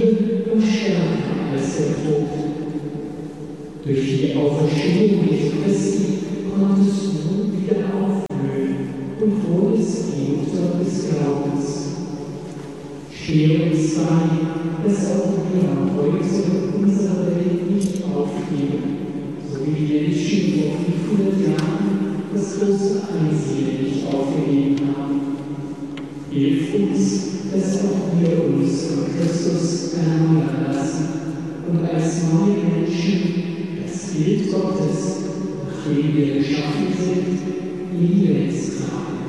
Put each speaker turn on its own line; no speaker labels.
Liebe und stärker als der Tod. Durch die Auferstehung Jesu Christi konntest du wieder aufblühen und wurdest Mutter des Glaubens. Stehe uns bei, dass auch wir heute unsere Welt nicht aufgeben, so wie die Menschen vor 500 Jahren das große Einsehen nicht aufgegeben haben. Hilf uns, dass auch wir uns von Christus erneuern lassen und als neue Menschen das Bild Gottes, nach dem wir geschaffen sind, in die Welt tragen.